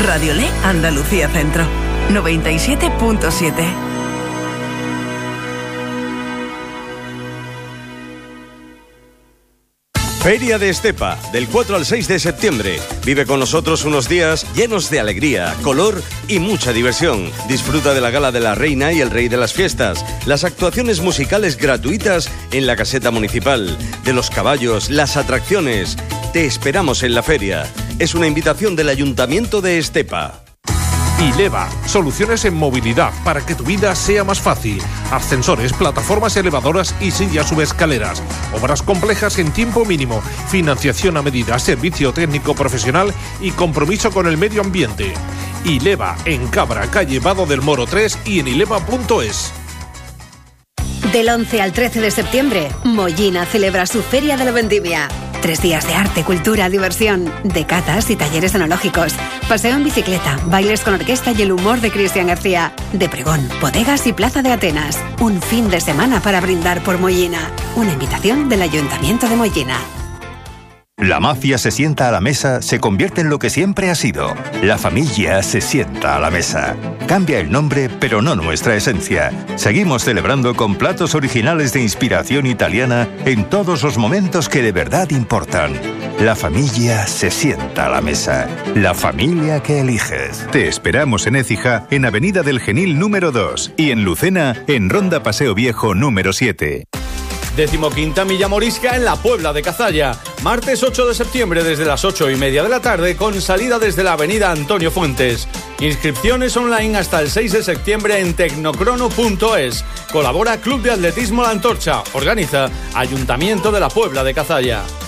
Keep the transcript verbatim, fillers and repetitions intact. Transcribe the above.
Radiolé Andalucía Centro, noventa y siete punto siete. Feria de Estepa, del cuatro al seis de septiembre. Vive con nosotros unos días llenos de alegría, color y mucha diversión. Disfruta de la Gala de la Reina y el Rey de las Fiestas, las actuaciones musicales gratuitas en la caseta municipal, de los caballos, las atracciones. Te esperamos en la feria. Es una invitación del Ayuntamiento de Estepa. Ileva, soluciones en movilidad para que tu vida sea más fácil. Ascensores, plataformas elevadoras y sillas subescaleras. Obras complejas en tiempo mínimo. Financiación a medida, servicio técnico profesional y compromiso con el medio ambiente. Ileva, en Cabra, calle Vado del Moro tres y en ileva punto es. Del once al trece de septiembre, Mollina celebra su Feria de la Vendimia. Tres días de arte, cultura, diversión, de catas y talleres enológicos, paseo en bicicleta, bailes con orquesta y el humor de Cristian García, de pregón, bodegas y plaza de Atenas. Un fin de semana para brindar por Mollina. Una invitación del Ayuntamiento de Mollina. La mafia se sienta a la mesa, se convierte en lo que siempre ha sido. La familia se sienta a la mesa. Cambia el nombre, pero no nuestra esencia. Seguimos celebrando con platos originales de inspiración italiana en todos los momentos que de verdad importan. La familia se sienta a la mesa. La familia que eliges. Te esperamos en Écija, en Avenida del Genil número dos y en Lucena, en Ronda Paseo Viejo número siete. Decimoquinta Milla Morisca en la Puebla de Cazalla. Martes ocho de septiembre desde las ocho y media de la tarde con salida desde la avenida Antonio Fuentes. Inscripciones online hasta el seis de septiembre en tecnocrono punto es. Colabora Club de Atletismo La Antorcha. Organiza Ayuntamiento de la Puebla de Cazalla.